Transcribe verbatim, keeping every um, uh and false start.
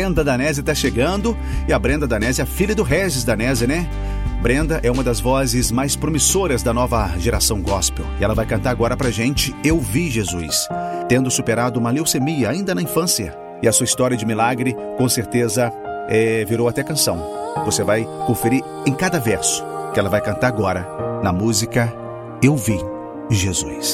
Brenda Danese tá chegando. E a Brenda Danese é a filha do Regis Danese, né? Brenda é uma das vozes mais promissoras da nova geração gospel. E ela vai cantar agora pra gente Eu Vi Jesus, tendo superado uma leucemia ainda na infância. E a sua história de milagre, com certeza, é, virou até canção. Você vai conferir em cada verso que ela vai cantar agora na música Eu Vi Jesus.